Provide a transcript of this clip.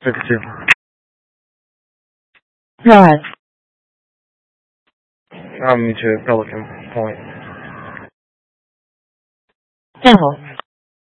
52. Drive. I'll meet you at Pelican Point. Hill.